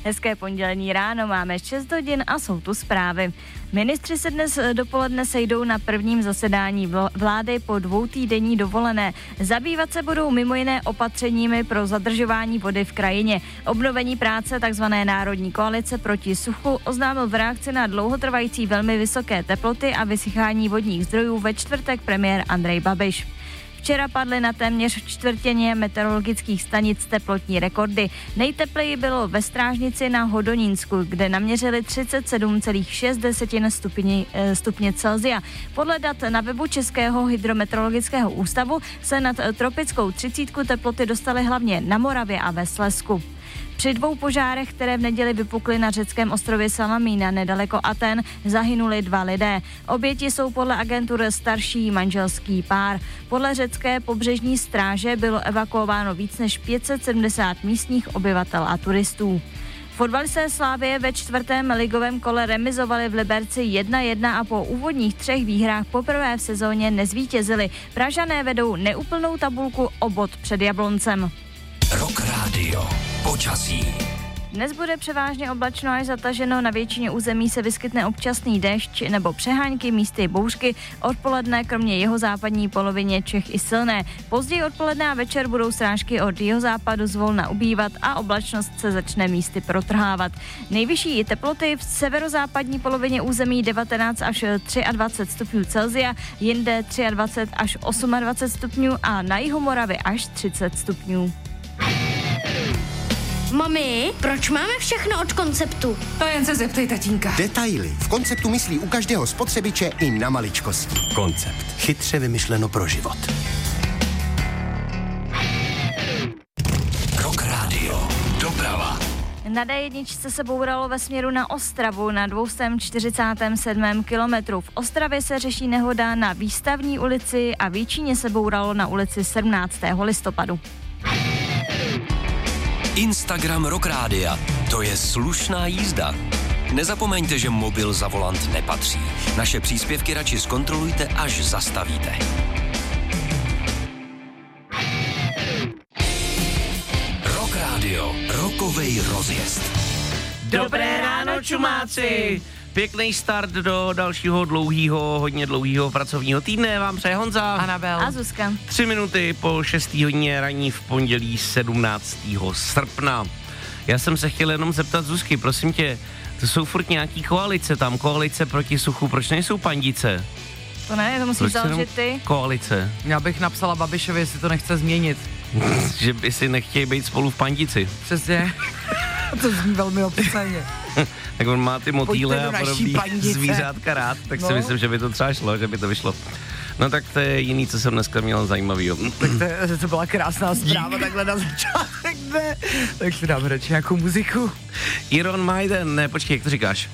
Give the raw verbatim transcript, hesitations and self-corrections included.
Hezké pondělní ráno, máme šest hodin a jsou tu zprávy. Ministři se dnes dopoledne sejdou na prvním zasedání vlády po dvoutýdenní dovolené. Zabývat se budou mimo jiné opatřeními pro zadržování vody v krajině. Obnovení práce tzv. Národní koalice proti suchu oznámil v reakci na dlouhotrvající velmi vysoké teploty a vysychání vodních zdrojů ve čtvrtek premiér Andrej Babiš. Včera padly na téměř čtvrtině meteorologických stanic teplotní rekordy. Nejtepleji bylo ve Strážnici na Hodonínsku, kde naměřili třicet sedm celá šest stupně, stupně Celsia. Podle dat na webu Českého hydrometeorologického ústavu se nad tropickou třicítku teploty dostaly hlavně na Moravě a ve Slezsku. Při dvou požárech, které v neděli vypukly na řeckém ostrově Salamína nedaleko Aten, zahynuli dva lidé. Oběti jsou podle agentur starší manželský pár. Podle řecké pobřežní stráže bylo evakuováno víc než pět set sedmdesát místních obyvatel a turistů. Fotbalisté Slavie ve čtvrtém ligovém kole remizovali v Liberci jedna jedna a po úvodních třech výhrách poprvé v sezóně nezvítězili. Pražané vedou neúplnou tabulku o bod před Jabloncem. Rock Radio. Počasí. Dnes bude převážně oblačno až zataženo, na většině území se vyskytne občasný déšť nebo přehánky, místy bouřky, odpoledne kromě jihozápadní polovině Čech i silné. Později odpoledne a večer budou srážky od jihozápadu zvolna ubývat a oblačnost se začne místy protrhávat. Nejvyšší teploty v severozápadní polovině území devatenáct až dvacet tři stupňů Celsia, jinde dvacet tři až dvacet osm stupňů a na jihu Moravy až třicet stupňů. Mami, proč máme všechno od Konceptu? To jen se zeptej tatínka. Detaily. V Konceptu myslí u každého spotřebiče i na maličkosti. Koncept. Chytře vymyšleno pro život. Rock Radio. Doprava. Na dé jedna se bouralo ve směru na Ostravu na dvě stě čtyřicátém sedmém kilometru. V Ostravě se řeší nehoda na Výstavní ulici a v Jičíně se bouralo na ulici sedmnáctého listopadu. Instagram Rock Rádia. To je slušná jízda. Nezapomeňte, že mobil za volant nepatří. Naše příspěvky radši zkontrolujte, až zastavíte. Rock Radio. Rockovej rozjezd. Dobré ráno, čumáci! Pěkný start do dalšího dlouhýho, hodně dlouhýho pracovního týdne vám přeje Honza, Anabel a Zuzka. Tři minuty po šestý hodině raní v pondělí sedmnáctého srpna. Já jsem se chtěl jenom zeptat Zuzky, prosím tě, to jsou furt nějaký koalice tam, koalice proti suchu, proč nejsou pandice? To ne, to musíš Proč založit ty. Koalice. Já bych napsala Babišovi, jestli to nechce změnit. Že by si nechtěli být spolu v pandici. Přesně. To zní velmi obsaně. Tak on má ty motýle Pojďte do a naší podobný pandice. zvířátka rád, tak No. si myslím, že by to třeba šlo, že by to vyšlo. No tak to je jiný, co jsem dneska měl zajímavýho. Tak to, to byla krásná zpráva takhle na začátek, ne? Tak si dáme radši nějakou muziku. Iron Maiden, ne, počkej, jak to říkáš?